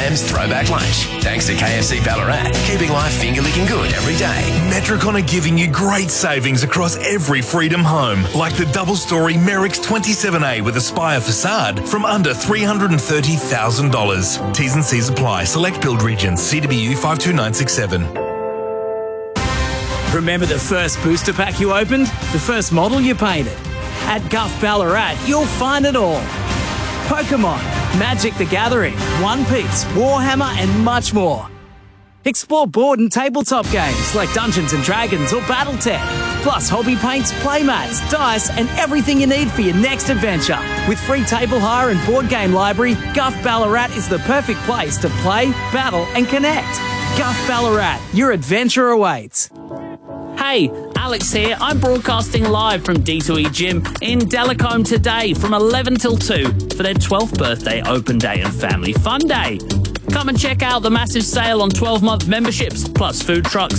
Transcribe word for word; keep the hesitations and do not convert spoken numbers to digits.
Sam's Throwback Lunch. Thanks to K F C Ballarat, keeping life finger-licking good every day. Metricon are giving you great savings across every Freedom home, like the double-storey Merrick's twenty-seven A with Aspire facade from under three hundred thirty thousand dollars. T's and C's apply. Select build regions. C W U five two nine six seven. Remember the first booster pack you opened? The first model you painted? At Guff Ballarat, you'll find it all. Pokemon, Magic the Gathering, One Piece, Warhammer and much more. Explore board and tabletop games like Dungeons and Dragons or Battletech, plus hobby paints, playmats, dice and everything you need for your next adventure. With free table hire and board game library, Guff Ballarat is the perfect place to play, battle and connect. Guff Ballarat, your adventure awaits. Hey, Alex here. I'm broadcasting live from D two E Gym in Delacombe today from eleven till two for their twelfth birthday open day and family fun day. Come and check out the massive sale on twelve month memberships, plus food trucks,